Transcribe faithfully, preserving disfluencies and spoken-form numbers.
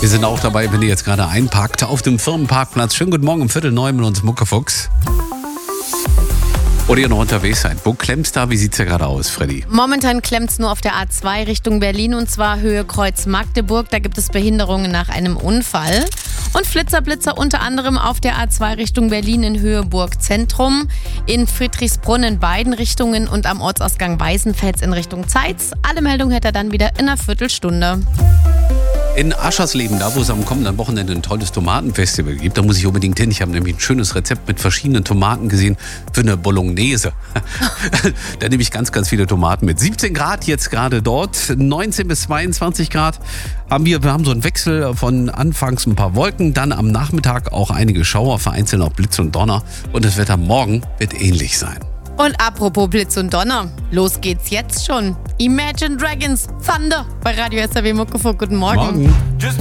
Wir sind auch dabei, wenn ihr jetzt gerade einparkt auf dem Firmenparkplatz. Schönen guten Morgen um Viertel neun mit uns Muckefuchs. Oder ihr noch unterwegs seid. Wo klemmt's da? Wie sieht's da gerade aus, Freddy? Momentan klemmt's nur auf der A zwei Richtung Berlin und zwar Höhe Kreuz Magdeburg. Da gibt es Behinderungen nach einem Unfall. Und Flitzer-Blitzer unter anderem auf der A zwei Richtung Berlin in Höhe Burg Zentrum, in Friedrichsbrunn in beiden Richtungen und am Ortsausgang Weißenfels in Richtung Zeitz. Alle Meldungen hätte er dann wieder in einer Viertelstunde. In Aschersleben, da wo es am kommenden Wochenende ein tolles Tomatenfestival gibt, da muss ich unbedingt hin. Ich habe nämlich ein schönes Rezept mit verschiedenen Tomaten gesehen für eine Bolognese. Da nehme ich ganz, ganz viele Tomaten mit. siebzehn Grad jetzt gerade dort, neunzehn bis zweiundzwanzig Grad haben wir. Wir haben so einen Wechsel von anfangs ein paar Wolken, dann am Nachmittag auch einige Schauer, vereinzelt auch Blitz und Donner. Und das Wetter morgen wird ähnlich sein. Und apropos Blitz und Donner, los geht's jetzt schon. Imagine Dragons, Thunder bei Radio S R W Muckefuck. Guten Morgen. Morgen.